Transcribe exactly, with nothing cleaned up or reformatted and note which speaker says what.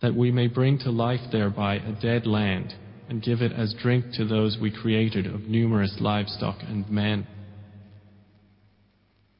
Speaker 1: that we may bring to life thereby a dead land, and give it as drink to those we created of numerous livestock and men.